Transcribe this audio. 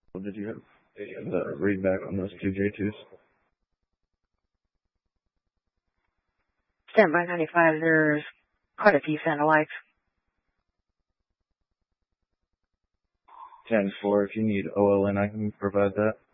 Did you have the read back on those two J2s? Standby 95, there's quite a few sound alikes. 10-4, if you need OLN, I can provide that.